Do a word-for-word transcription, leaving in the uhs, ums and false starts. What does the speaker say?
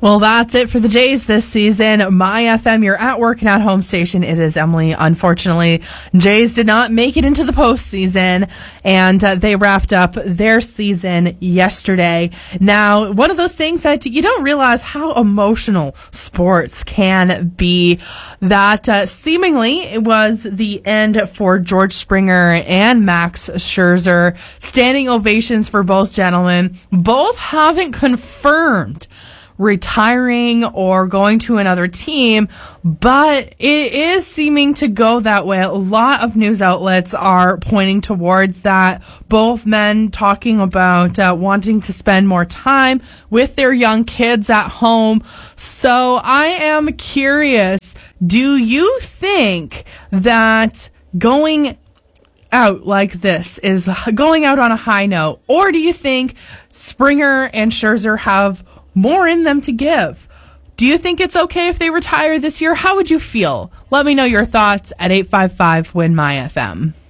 Well, that's it for the Jays this season. My F M, you're at work and at home station. It is Emily. Unfortunately, Jays did not make it into the postseason, and uh, they wrapped up their season yesterday. Now, one of those things that you don't realize how emotional sports can be, that uh, seemingly it was the end for George Springer and Max Scherzer. Standing ovations for both gentlemen. Both haven't confirmed retiring or going to another team, but it is seeming to go that way. A lot of news outlets are pointing towards that. Both men talking about uh, wanting to spend more time with their young kids at home. So I am curious, do you think that going out like this is going out on a high note, or do you think Springer and Scherzer have more in them to give? Do you think it's okay if they retire this year? How would you feel? Let me know your thoughts at eight five five, W I N, M Y F M.